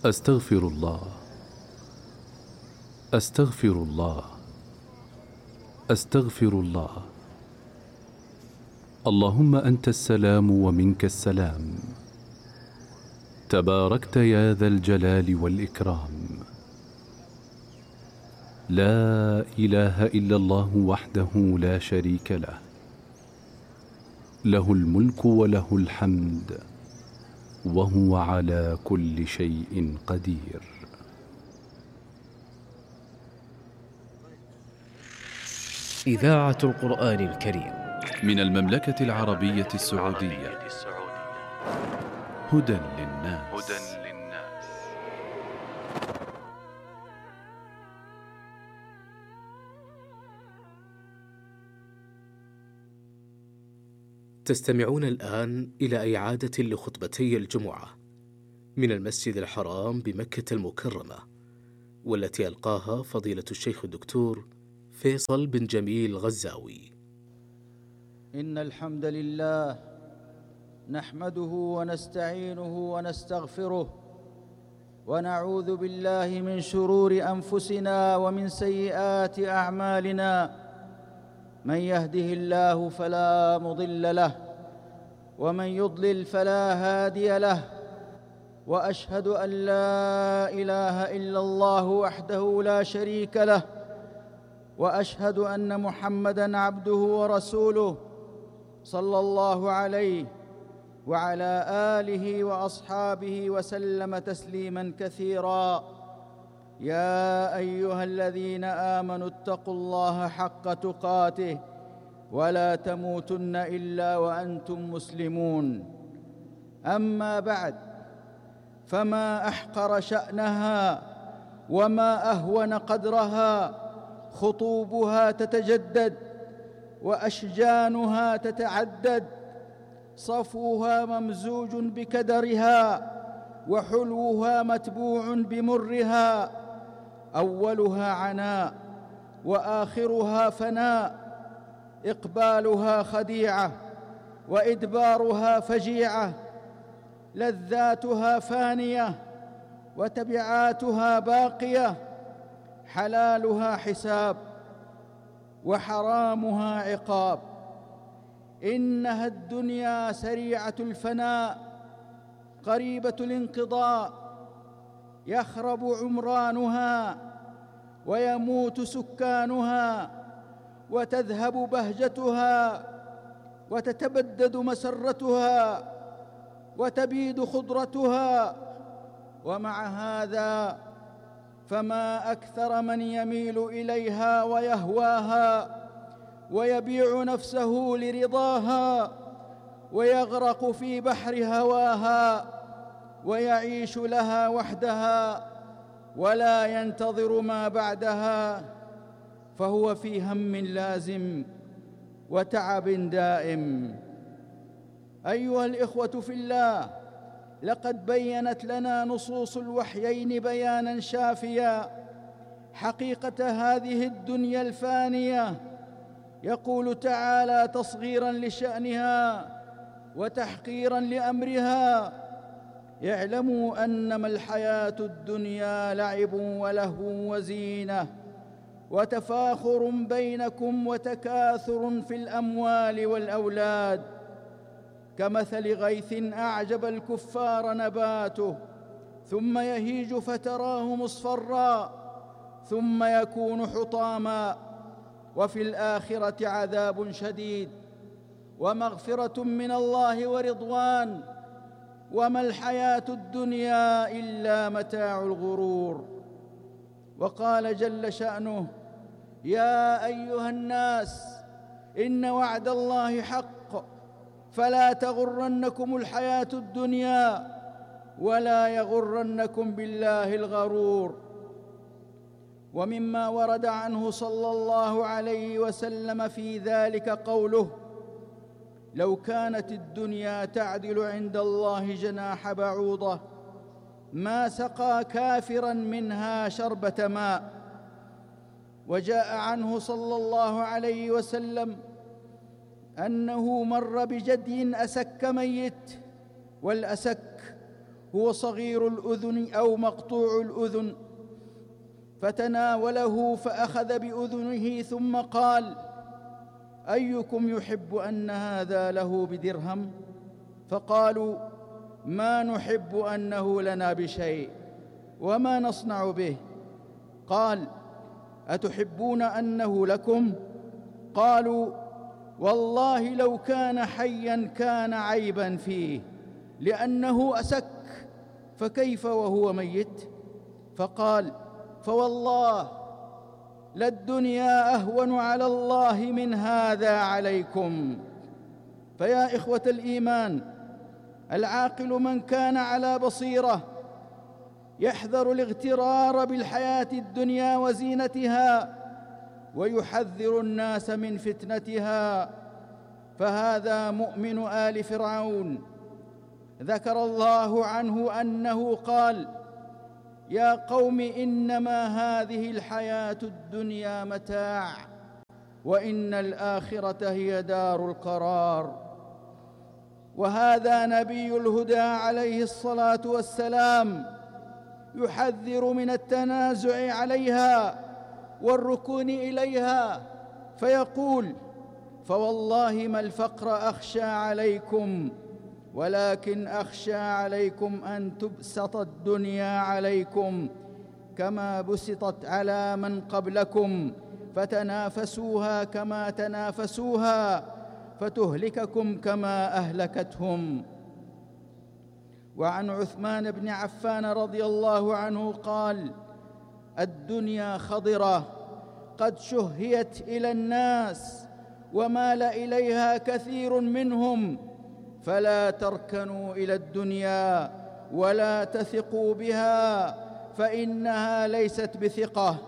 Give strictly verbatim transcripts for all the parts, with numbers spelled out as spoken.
أستغفر الله أستغفر الله أستغفر الله. اللهم أنت السلام ومنك السلام، تباركت يا ذا الجلال والإكرام. لا إله إلا الله وحده لا شريك له، له الملك وله الحمد وهو على كل شيء قدير. إذاعة القرآن الكريم من المملكة العربية السعودية. هدى للناس. تستمعون الآن إلى إعادة لخطبتي الجمعة من المسجد الحرام بمكة المكرمة، والتي ألقاها فضيلة الشيخ الدكتور فيصل بن جميل غزاوي. إن الحمد لله نحمده ونستعينه ونستغفره، ونعوذ بالله من شرور أنفسنا ومن سيئات أعمالنا. من يهده الله فلا مضل له، ومن يضلل فلا هادي له، وأشهد أن لا إله إلا الله وحده لا شريك له، وأشهد أن محمدًا عبده ورسوله صلى الله عليه وعلى آله وأصحابه وسلم تسليماً كثيراً. يا أيها الذين آمنوا اتقوا الله حق تقاته ولا تموتن إلا وأنتم مسلمون. أما بعد، فما أحقر شأنها وما أهون قدرها. خطوبها تتجدد وأشجانها تتعدد، صفوها ممزوج بكدرها وحلوها متبوع بمرها. أولها عناء وآخرها فناء، إقبالها خديعة وإدبارها فجيعة، لذاتها فانية وتبعاتها باقية، حلالها حساب وحرامها عقاب. إنها الدنيا سريعة الفناء قريبة الانقضاء، يخرب عمرانها ويموت سكانها، وتذهب بهجتها وتتبدد مسرتها وتبيد خضرتها. ومع هذا فما أكثر من يميل إليها ويهواها ويبيع نفسه لرضاها، ويغرق في بحر هواها ويعيش لها وحدها، ولا ينتظر ما بعدها، فهو في هم لازم وتعب دائم. أيها الإخوة في الله، لقد بيّنت لنا نصوص الوحيين بياناً شافياً حقيقة هذه الدنيا الفانية. يقول تعالى تصغيراً لشأنها وتحقيراً لأمرها: اعلموا أنما الحياة الدنيا لعب ولهو وزينة وتفاخر بينكم وتكاثر في الأموال والأولاد، كمثل غيث أعجب الكفار نباته ثم يهيج فتراه مصفرا ثم يكون حطاما، وفي الآخرة عذاب شديد ومغفرة من الله ورضوان، وما الحياة الدنيا إلا متاع الغرور. وقال جل شأنه: يا أيها الناس إن وعد الله حق فلا تغرنكم الحياة الدنيا ولا يغرنكم بالله الغرور. ومما ورد عنه صلى الله عليه وسلم في ذلك قوله: لو كانت الدنيا تعدل عند الله جناح بعوضة ما سقى كافراً منها شربة ماء. وجاء عنه صلى الله عليه وسلم أنه مر بجدي أسك ميت، والأسك هو صغير الأذن أو مقطوع الأذن، فتناوله فأخذ بأذنه ثم قال: أيكم يحب أن هذا له بدرهم؟ فقالوا: ما نحب أنه لنا بشيء، وما نصنع به؟ قال: أتحبون أنه لكم؟ قالوا: والله لو كان حيا كان عيبا فيه، لأنه أسك، فكيف وهو ميت؟ فقال: فوالله للدنيا أهون على الله من هذا عليكم. فيا إخوة الإيمان، العاقل من كان على بصيرة يحذر الاغترار بالحياة الدنيا وزينتها، ويحذر الناس من فتنتها، فهذا مؤمن آل فرعون. ذكر الله عنه أنه قال: يا قوم إنما هذه الحياة الدنيا متاع، وإن الآخرة هي دار القرار. وهذا نبي الهدى عليه الصلاة والسلام يحذر من التنازع عليها والركون إليها، فيقول: فوالله ما الفقر أخشى عليكم، ولكن أخشى عليكم أن تبسط الدنيا عليكم كما بسطت على من قبلكم، فتنافسوها كما تنافسوها، فتهلككم كما أهلكتهم. وعن عثمان بن عفان رضي الله عنه قال: الدنيا خضرة قد شهيت إلى الناس، ومال إليها كثير منهم، فلا تركنوا إلى الدنيا ولا تثقوا بها، فإنها ليست بثقة.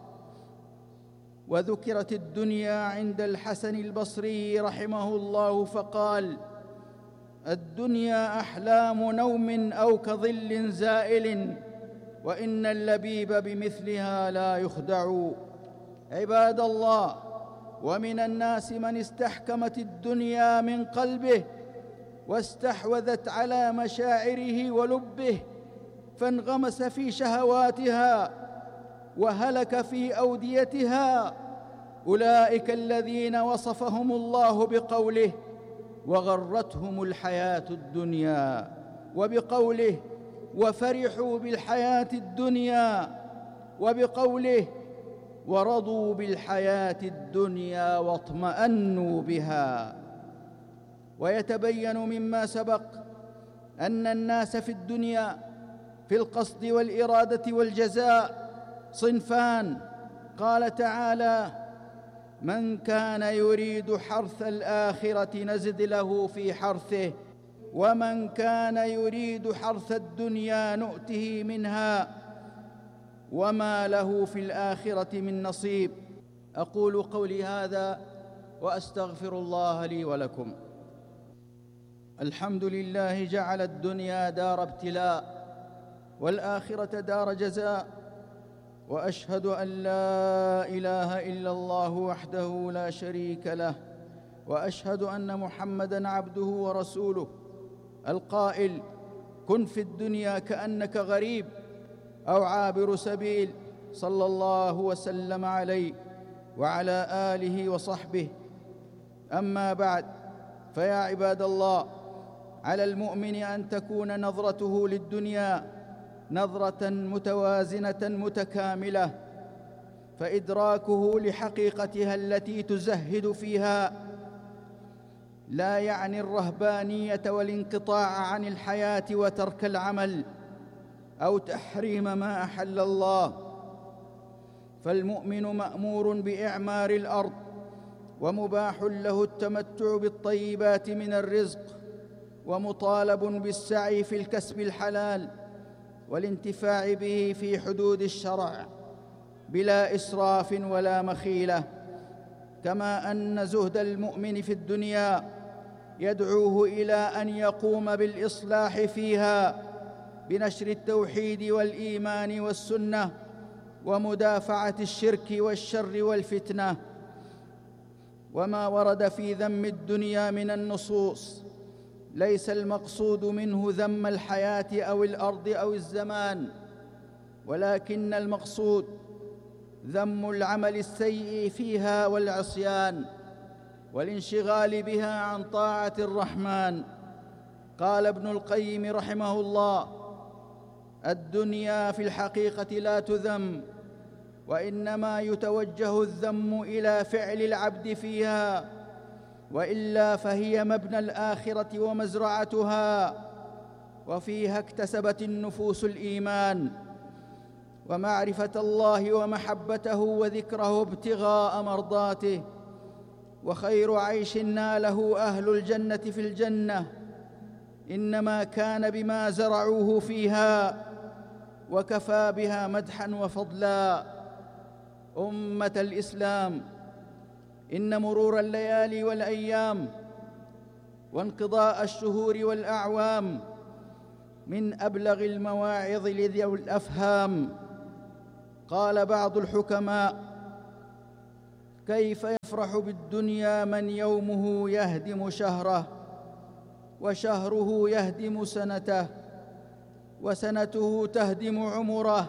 وذكرت الدنيا عند الحسن البصري رحمه الله فقال: الدنيا أحلام نوم أو كظل زائل، وإن اللبيب بمثلها لا يخدع. عباد الله، ومن الناس من استحكمت الدنيا من قلبه واستحوذت على مشاعره ولبه، فانغمس في شهواتها وهلك في أوديتها. أولئك الذين وصفهم الله بقوله: وغرتهم الحياة الدنيا، وبقوله: وفرحوا بالحياة الدنيا، وبقوله: ورضوا بالحياة الدنيا واطمأنوا بها. ويتبين مما سبق أن الناس في الدنيا في القصد والإرادة والجزاء صنفان. قال تعالى: من كان يريد حرث الآخرة نزد له في حرثه، ومن كان يريد حرث الدنيا نؤته منها، وما له في الآخرة من نصيب. أقول قولي هذا وأستغفر الله لي ولكم. الحمد لله جعل الدنيا دار ابتلاء والآخرة دار جزاء، وأشهد أن لا إله إلا الله وحده لا شريك له، وأشهد أن محمدًا عبده ورسوله القائل: كن في الدنيا كأنك غريب أو عابر سبيل، صلى الله وسلم عليه وعلى آله وصحبه. أما بعد، فيا عباد الله، على المؤمن أن تكون نظرته للدنيا نظرة متوازنة متكاملة، فإدراكه لحقيقتها التي تزهد فيها لا يعني الرهبانية والانقطاع عن الحياة وترك العمل أو تحريم ما أحل الله. فالمؤمن مأمور بإعمار الأرض، ومباح له التمتع بالطيبات من الرزق، ومطالب بالسعي في الكسب الحلال والانتفاع به في حدود الشرع بلا إسراف ولا مخيلة. كما أن زهد المؤمن في الدنيا يدعوه إلى أن يقوم بالإصلاح فيها بنشر التوحيد والإيمان والسنة، ومدافعة الشرك والشر ليس المقصود منه ذم الحياة أو الأرض أو الزمان، ولكن المقصود ذم العمل السيء فيها والعصيان والانشغال بها عن طاعة الرحمن. قال ابن القيم رحمه الله: الدنيا في الحقيقة لا تذم، وإنما يتوجه الذم إلى فعل العبد فيها، وإلا فهي مبنى الآخرة ومزرعتها، وفيها اكتسبت النفوس الإيمان ومعرفة الله ومحبته وذكره ابتغاء مرضاته. وخير عيش ناله أهل الجنة في الجنة إنما كان بما زرعوه فيها، وكفى بها مدحا وفضلا. أمة الإسلام، إن مرور الليالي والأيام وانقضاء الشهور والأعوام من أبلغ المواعظ لذوي الأفهام. قال بعض الحكماء: كيف يفرح بالدنيا من يومه يهدم شهره، وشهره يهدم سنته، وسنته تهدم عمره؟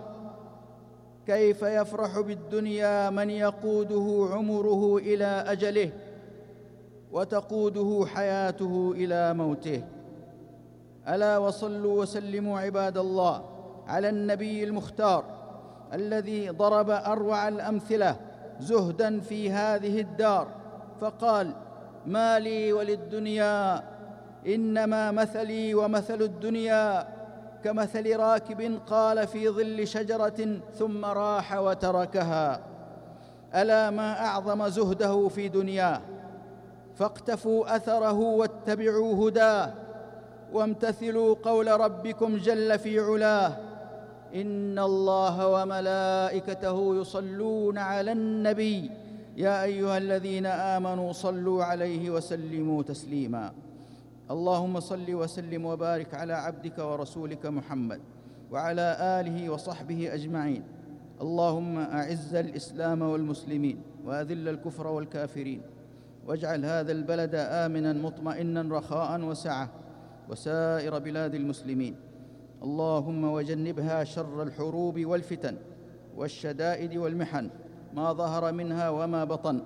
كيف يفرح بالدنيا من يقوده عمره إلى أجله، وتقوده حياته إلى موته؟ ألا وصلوا وسلموا عباد الله على النبي المختار الذي ضرب أروع الأمثلة زهداً في هذه الدار، فقال: ما لي وللدنيا، إنما مثلي ومثل الدنيا كمثل راكب قال في ظل شجرة ثم راح وتركها. ألا ما أعظم زهده في دنياه، فاقتفوا أثره واتبعوا هداه، وامتثلوا قول ربكم جل في علاه: إن الله وملائكته يصلون على النبي يا أيها الذين آمنوا صلوا عليه وسلموا تسليما. اللهم صل وسلم وبارك على عبدك ورسولك محمد وعلى آله وصحبه أجمعين. اللهم أعز الإسلام والمسلمين وأذل الكفر والكافرين، واجعل هذا البلد آمناً مطمئناً رخاء وسعة، وسائر بلاد المسلمين. اللهم وجنبها شر الحروب والفتن والشدائد والمحن ما ظهر منها وما بطن.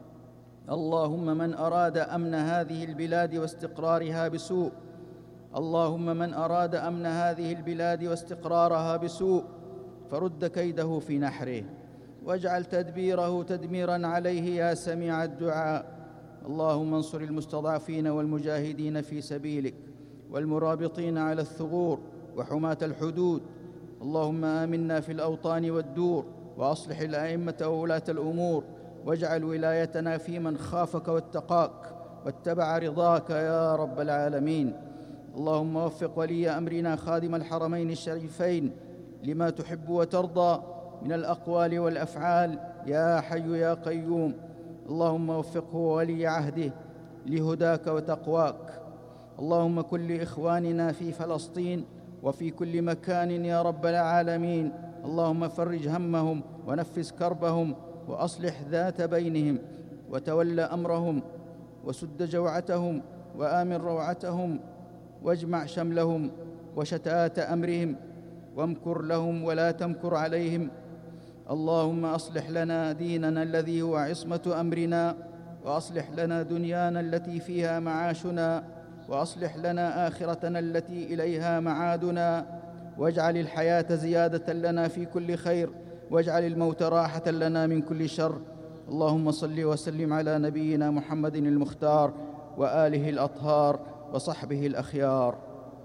اللهم من أراد أمن هذه البلاد واستقرارها بسوء اللهم من أراد أمن هذه البلاد واستقرارها بسوء فرد كيده في نحره، واجعل تدبيره تدميراً عليه يا سميع الدعاء. اللهم انصر المستضعفين والمجاهدين في سبيلك والمرابطين على الثغور وحماة الحدود. اللهم آمنا في الأوطان والدور، وأصلح الأئمة وولاة الأمور، واجعل ولايتنا في من خافك واتقاك واتبع رضاك يا رب العالمين. اللهم وفق ولي أمرنا خادم الحرمين الشريفين لما تحب وترضى من الأقوال والأفعال يا حي يا قيوم. اللهم وفقه وولي عهده لهداك وتقواك. اللهم كن لإخواننا في فلسطين وفي كل مكان يا رب العالمين. اللهم فرج همهم ونفس كربهم وأصلح ذات بينهم، وتول أمرهم، وسد جوعتهم، وآمن روعتهم، واجمع شملهم وشتات أمرهم، وامكر لهم ولا تمكر عليهم. اللهم أصلح لنا ديننا الذي هو عصمة أمرنا، وأصلح لنا دنيانا التي فيها معاشنا، وأصلح لنا آخرتنا التي إليها معادنا، واجعل الحياة زيادة لنا في كل خير، واجعل الموت راحة لنا من كل شر. اللهم صل وسلم على نبينا محمد المختار وآله الأطهار وصحبه الأخيار.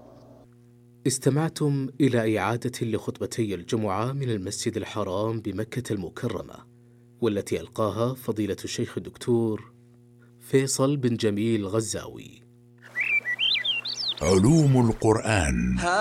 استمعتم إلى إعادة لخطبتي الجمعة من المسجد الحرام بمكة المكرمة، والتي ألقاها فضيلة الشيخ الدكتور فيصل بن جميل غزاوي. علوم القرآن.